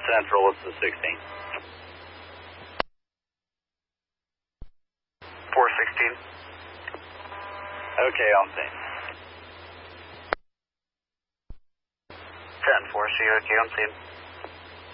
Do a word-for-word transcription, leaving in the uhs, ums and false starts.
Central, it's the sixteen. four sixteen. Okay, on scene. ten four, see you okay on scene.